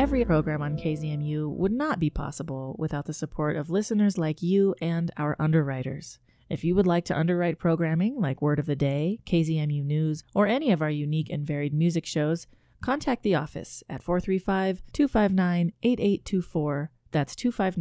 Every program on KZMU would not be possible without the support of listeners like you and our underwriters. If you would like to underwrite programming like Word of the Day, KZMU News, or any of our unique and varied music shows, contact the office at 435-259-8824. That's 259